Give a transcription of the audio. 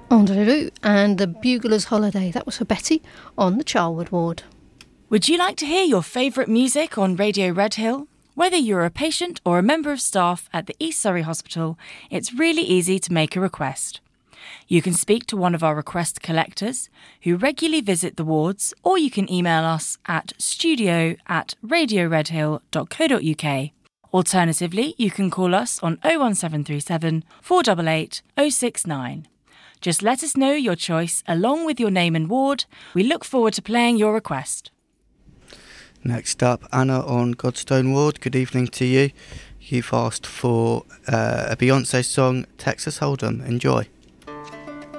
Andrelou and the Bugler's Holiday. That was for Betty on the Charlwood ward. Would you like to hear your favourite music on Radio Redhill? Whether you're a patient or a member of staff at the East Surrey Hospital, it's really easy to make a request. You can speak to one of our request collectors who regularly visit the wards, or you can email us at studio@radioredhill.co.uk. Alternatively, you can call us on 01737 488 069. Just let us know your choice along with your name and ward. We look forward to playing your request. Next up, Anna on Godstone Ward. Good evening to you. You've asked for a Beyonce song, Texas Hold'em. Enjoy.